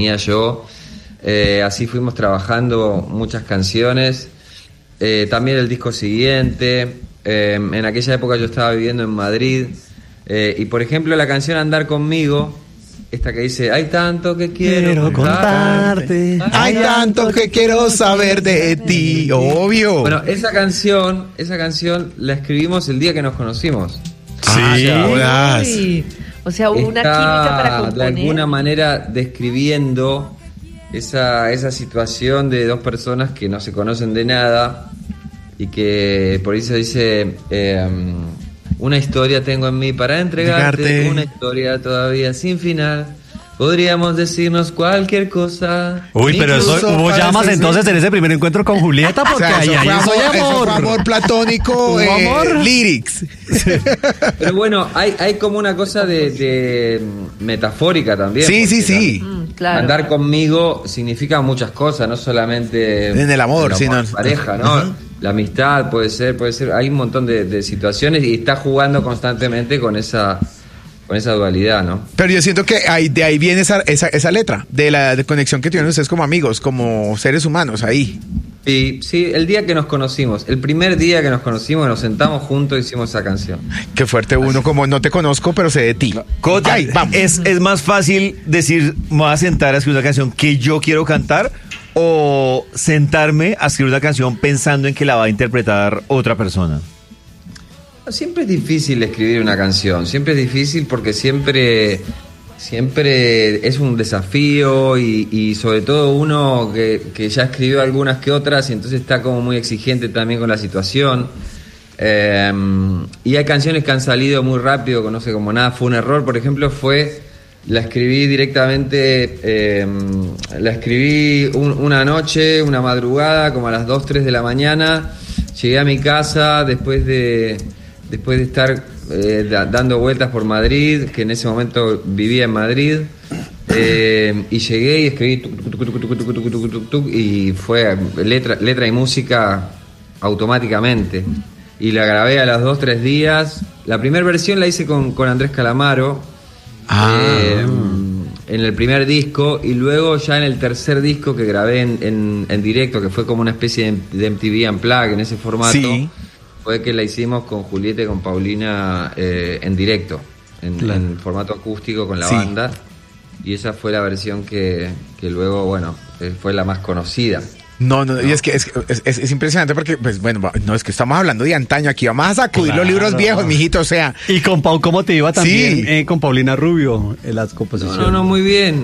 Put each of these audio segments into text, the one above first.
tenía yo. Así fuimos trabajando muchas canciones. También el disco siguiente. En aquella época yo estaba viviendo en Madrid. Y por ejemplo la canción Andar Conmigo, esta que dice: hay tanto que quiero contarte, hay tanto que quiero saber de ti, obvio. Bueno, esa canción la escribimos el día que nos conocimos. Sí. O sea, hubo una química para componer. De alguna manera describiendo esa situación de dos personas que no se conocen de nada y que por eso dice... una historia tengo en mí para entregarte, una historia todavía sin final. Podríamos decirnos cualquier cosa. Uy, pero eso hubo llamas entonces en ese primer encuentro con Julieta, porque eso fue amor platónico, lyrics. Pero bueno, hay como una cosa de metafórica también. Sí. Claro. Andar conmigo significa muchas cosas, no solamente en el amor, sino pareja, ¿no? La amistad puede ser, hay un montón de situaciones y está jugando constantemente con esa dualidad, ¿no? Pero yo siento que de ahí viene esa letra, de la conexión que tienen ustedes como amigos, como seres humanos, ahí. Sí, el día que nos conocimos, el primer día que nos conocimos, nos sentamos juntos y hicimos esa canción. Qué fuerte uno, como no te conozco, pero sé de ti. Cota, es más fácil decir, me voy a sentar a escribir una canción que yo quiero cantar, o sentarme a escribir una canción pensando en que la va a interpretar otra persona. Siempre es difícil escribir una canción, siempre es difícil porque siempre es un desafío y sobre todo uno que ya escribió algunas que otras y entonces está como muy exigente también con la situación. Y hay canciones que han salido muy rápido, no sé, como Nada fue un error, por ejemplo, la escribí directamente, una noche, una madrugada, como a las 2, 3 de la mañana. Llegué a mi casa después de estar dando vueltas por Madrid, que en ese momento vivía en Madrid, y llegué y escribí y fue letra y música automáticamente. Y la grabé a los 2, 3 días. La primera versión la hice con Andrés Calamaro. En el primer disco, y luego ya en el tercer disco que grabé en directo, que fue como una especie de MTV Unplugged en ese formato, fue que la hicimos con Julieta y con Paulina en directo, en formato acústico con la banda, y esa fue la versión que luego, bueno, fue la más conocida. No, y es que es impresionante porque, pues bueno, no, es que estamos hablando de antaño aquí, vamos a sacudir los libros viejos, mijito, o sea. Y con Pau, ¿cómo te iba también con Paulina Rubio en las composiciones? No, muy bien.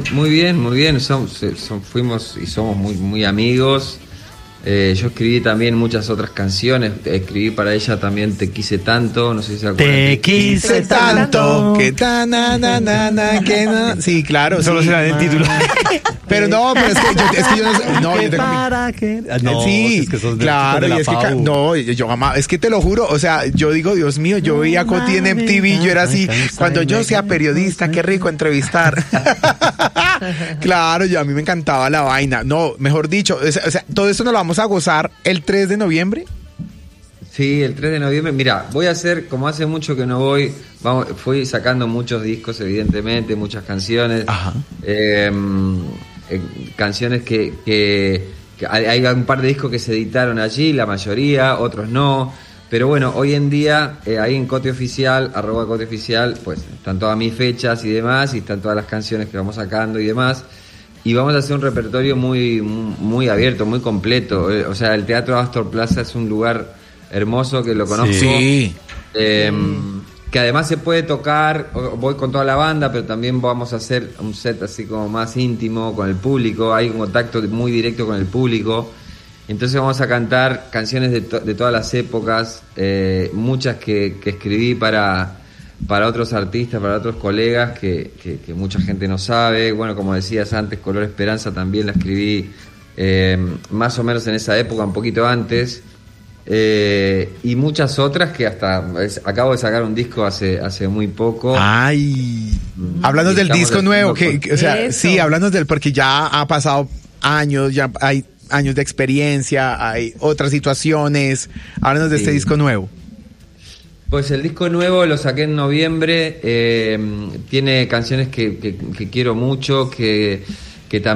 Fuimos y somos muy, muy amigos. Yo escribí también muchas otras canciones. Escribí para ella también Te quise tanto, no sé si se acuerdan. Te quise tanto, que que no. Sí, claro. Solo se da el título. Pero no, pero es que yo no, yo tengo ¿para qué? No, sí, es que sos claro, y es que no, yo jamás, es que te lo juro, o sea, yo digo, Dios mío, yo veía a Coti en MTV, yo era así, cuando yo sea periodista, qué rico entrevistar. Claro, a mí me encantaba la vaina. No, mejor dicho, o sea, todo esto nos lo vamos a gozar el 3 de noviembre. Sí, el 3 de noviembre. Mira, voy a hacer, como hace mucho que no fui sacando muchos discos, evidentemente, muchas canciones. Ajá. Canciones que hay un par de discos que se editaron allí, la mayoría, otros no. Pero bueno, hoy en día, ahí en Cote Oficial, @CoteOficial, pues están todas mis fechas y demás, y están todas las canciones que vamos sacando y demás. Y vamos a hacer un repertorio muy, muy abierto, muy completo. O sea, el Teatro Astor Plaza es un lugar hermoso que lo conozco. Sí. Que además se puede tocar, voy con toda la banda, pero también vamos a hacer un set así como más íntimo con el público. Hay un contacto muy directo con el público. Entonces vamos a cantar canciones de todas las épocas, muchas que escribí para otros artistas, para otros colegas que mucha gente no sabe. Bueno, como decías antes, Color Esperanza también la escribí más o menos en esa época, un poquito antes. Y muchas otras que hasta acabo de sacar un disco hace muy poco. Ay, háblanos del disco nuevo, o sea, eso. Sí, háblanos porque ya ha pasado años, ya hay años de experiencia, hay otras situaciones. Háblanos de este disco nuevo. Pues el disco nuevo lo saqué en noviembre, tiene canciones que quiero mucho, que que